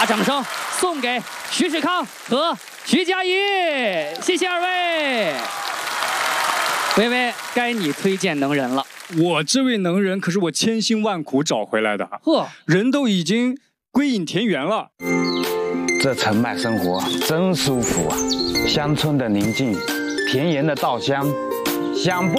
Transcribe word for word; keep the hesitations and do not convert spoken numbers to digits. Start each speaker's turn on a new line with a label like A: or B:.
A: 掌声送给徐世康和徐佳怡，谢谢二位。微微，该你推荐能人了。
B: 我这位能人可是我千辛万苦找回来的，
A: 呵，
B: 人都已经归隐田园了。
C: 这城脉生活真舒服啊，乡村的宁静，田园的稻香，想不。